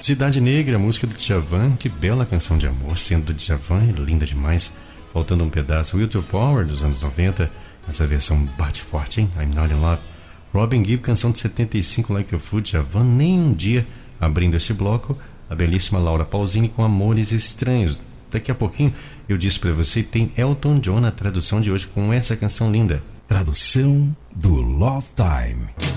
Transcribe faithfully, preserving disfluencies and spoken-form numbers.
Cidade Negra, a música do Djavan, que bela canção de amor, sendo do Djavan, é linda demais. Faltando um pedaço, Will to Power, dos anos noventa, essa versão bate forte, hein? I'm Not in Love. Robin Gibb, canção de setenta e cinco, Like a Fool, Djavan, nem um dia. Abrindo este bloco, a belíssima Laura Pausini com Amores Estranhos. Daqui a pouquinho, eu disse pra você, tem Elton John na tradução de hoje com essa canção linda. Tradução do Love Time.